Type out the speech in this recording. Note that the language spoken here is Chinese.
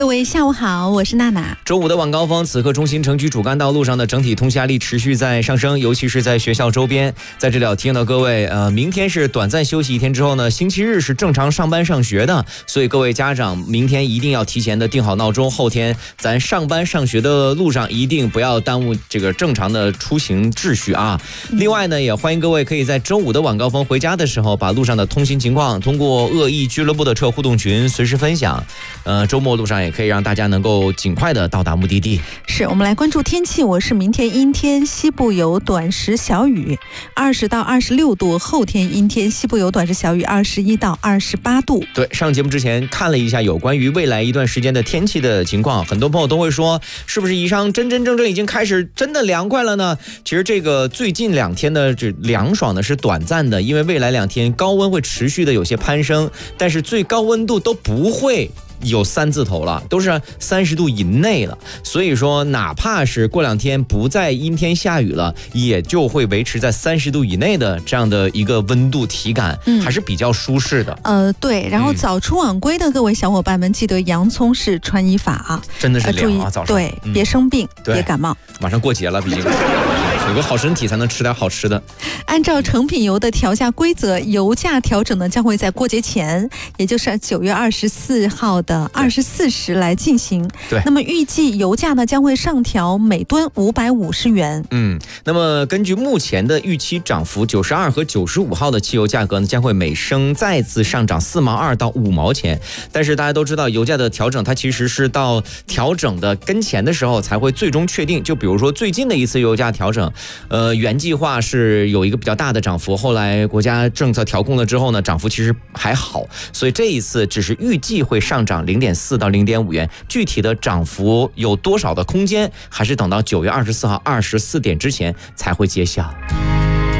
各位下午好，我是娜娜。 周五的晚高峰，此刻中心城区主干道路上的整体通行压力持续在上升，尤其是在学校周边。在这里要提醒到各位，明天是短暂休息一天之后呢，星期日是正常上班上学的，所以各位家长明天一定要提前的定好闹钟，后天咱上班上学的路上一定不要耽误这个正常的出行秩序啊。另外呢，也欢迎各位可以在周五的晚高峰回家的时候，把路上的通行情况通过恶意俱乐部的车互动群随时分享。周末路上也可以让大家能够尽快的到达目的地。 是我们来关注天气，我是明天阴天，西部有短时小雨，20到26度；后天阴天，西部有短时小雨，21到28度。 对，上节目之前看了一下有关于未来一段时间的天气的情况，很多朋友都会说，是不是以上真正已经开始真的凉快了呢？其实这个最近2天的这凉爽呢是短暂的，因为未来2天高温会持续的有些攀升，但是最高温度都不会有3字头了，都是30度以内了，所以说哪怕是过2天不再阴天下雨了，也就会维持在30度以内的这样的一个温度体感，还是比较舒适的。 对，然后早出晚归的各位小伙伴们，记得洋葱式穿衣法啊， 真的是凉啊，早上对，别生病，别感冒。 马上过节了，毕竟有个好身体才能吃点好吃的。 按照成品油的调价规则，油价调整呢将会在过节前，也就是9月24号的24时来进行。 对， 那么预计油价呢将会上调每吨550元。 那么根据目前的预期涨幅，92和95号的汽油价格呢将会每升再次上涨4毛2到5毛钱。但是大家都知道，油价的调整它其实是到调整的跟前的时候才会最终确定。就比如说最近的一次油价调整，原计划是有一个比较大的涨幅，后来国家政策调控了之后呢，涨幅其实还好，所以这一次只是预计会上涨0.4到0.5元，具体的涨幅有多少的空间，还是等到9月24号24点之前才会揭晓。